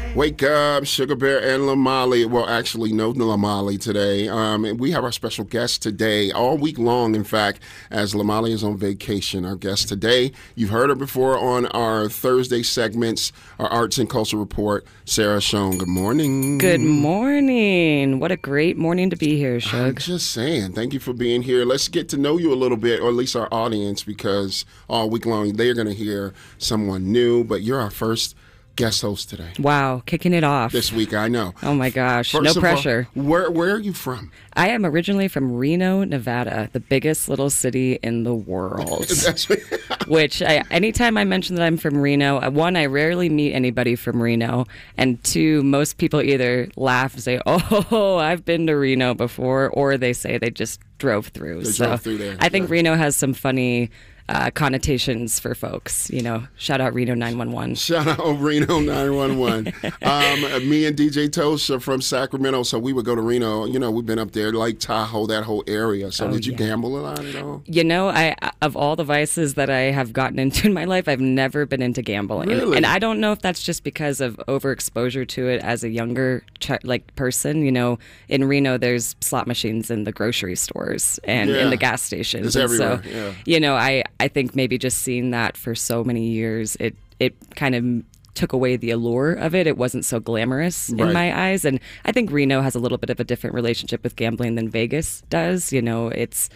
Wake up, Sugar Bear and Lamali. Well, actually, no Lamali today. And we have our special guest today, all week long, in fact, as Lamali is on vacation. Our guest today, you've heard her before on our Thursday segments, our Arts and Culture Report, Sarah Schoen. Good morning. Good morning. What a great morning to be here, Shug. I'm just saying, thank you for being here. Let's get to know you a little bit, or at least our audience, because all week long they're going to hear someone new, but you're our first guest host today. Wow, kicking it off. This week, I know. Oh my gosh, First no of pressure. All, where are you from? I am originally from Reno, Nevada, the biggest little city in the world. Which, anytime I mention that I'm from Reno, one, I rarely meet anybody from Reno, and two, most people either laugh and say, "Oh, I've been to Reno before," or they say they just drove through. They drove through there. I think Reno has some funny connotations for folks. You know, shout out Reno 911. Shout out Reno 911. Me and DJ Tosh are from Sacramento, so we would go to Reno. You know, we've been up there, Lake Tahoe, that whole area. So did you gamble a lot at all? You know, of all the vices that I have gotten into in my life, I've never been into gambling. Really? And I don't know if that's just because of overexposure to it as a younger person. You know, in Reno, there's slot machines in the grocery stores and in the gas stations. It's everywhere. So, you know, I think maybe just seeing that for so many years, it kind of took away the allure of it. It wasn't so glamorous in my eyes. And I think Reno has a little bit of a different relationship with gambling than Vegas does. You know,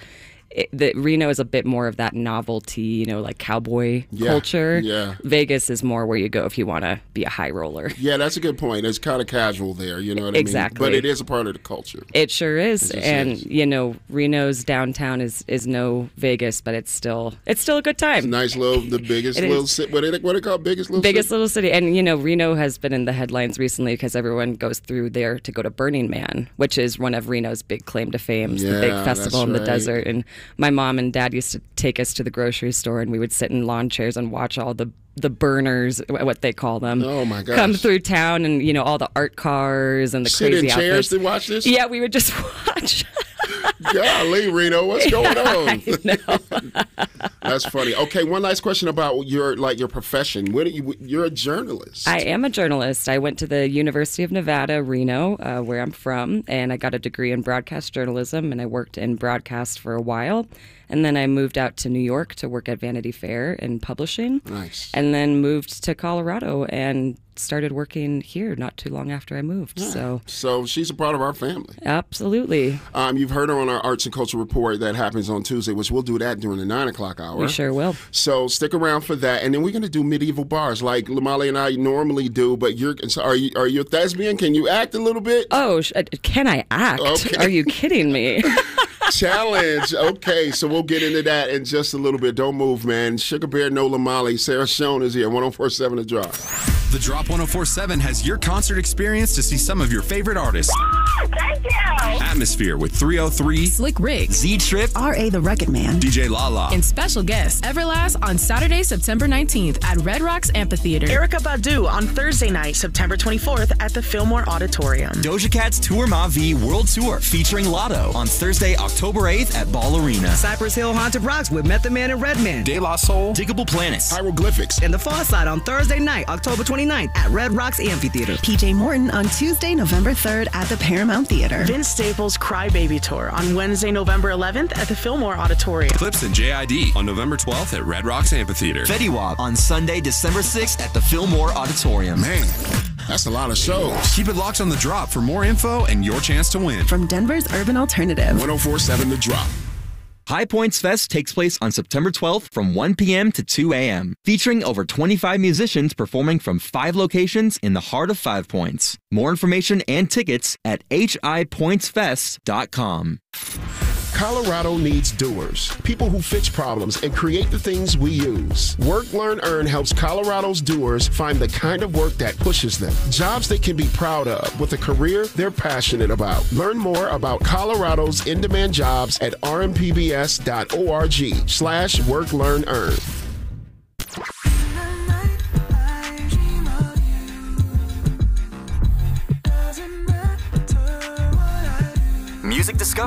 Reno is a bit more of that novelty, you know, like cowboy culture. Yeah. Vegas is more where you go if you want to be a high roller. Yeah, that's a good point. It's kind of casual there, you know what Exactly. I mean? But it is a part of the culture. It sure is. And, you know, Reno's downtown is no Vegas, but it's still a good time. It's a nice the biggest little city. What do they call it? Biggest little city. And, you know, Reno has been in the headlines recently because everyone goes through there to go to Burning Man, which is one of Reno's big claim to fame. It's the big festival in the desert. And my mom and dad used to take us to the grocery store, and we would sit in lawn chairs and watch all the burners, what they call them, come through town, and, you know, all the art cars and the crazy outfits. Sit in chairs to watch this? Yeah, we would just watch. Golly, Reno, what's going on? I know. That's funny. Okay, one last question about your profession. You're a journalist. I am a journalist. I went to the University of Nevada, Reno, where I'm from, and I got a degree in broadcast journalism, and I worked in broadcast for a while. And then I moved out to New York to work at Vanity Fair in publishing. Nice. And then moved to Colorado and started working here not too long after I moved. Yeah. So she's a part of our family. Absolutely. You've heard her on our Arts and Culture Report that happens on Tuesday, which we'll do that during the 9 o'clock hour. We sure will. So stick around for that. And then we're going to do medieval bars like Lamali and I normally do. But are you a thespian? Can you act a little bit? Oh, can I act? Okay. Are you kidding me? Challenge. Okay, so we'll get into that in just a little bit. Don't move, man. Sugar Bear, no Lamali. Sarah Schoen is here. 104.7 The Drop. The Drop 104.7 has your concert experience to see some of your favorite artists. Thank you. Atmosphere with 303, Slick Rick, Z-Trip, R.A. the Record Man, DJ Lala, and special guest Everlast on Saturday, September 19th at Red Rocks Amphitheater. Erykah Badu on Thursday night, September 24th at the Fillmore Auditorium. Doja Cat's Tour Ma V World Tour featuring Lotto on Thursday, October 8th at Ball Arena. Cypress Hill Haunted Rocks with Method Man and Redman. De La Soul, Diggable Planets, Hieroglyphics, and The Far Side on Thursday night, October 29th at Red Rocks Amphitheater. PJ Morton on Tuesday, November 3rd at the Paramount Theater. Vince Staples' Crybaby Tour on Wednesday, November 11th at the Fillmore Auditorium. Clips and JID on November 12th at Red Rocks Amphitheater. Fetty Wap on Sunday, December 6th at the Fillmore Auditorium. Man, that's a lot of shows. Keep it locked on The Drop for more info and your chance to win. From Denver's Urban Alternative. 104.7 The Drop. High Points Fest takes place on September 12th from 1 p.m. to 2 a.m., featuring over 25 musicians performing from 5 locations in the heart of 5 Points. More information and tickets at hipointsfest.com. Colorado needs doers, people who fix problems and create the things we use. Work, Learn, Earn helps Colorado's doers find the kind of work that pushes them, jobs they can be proud of with a career they're passionate about. Learn more about Colorado's in-demand jobs at rmpbs.org/work, learn, earn.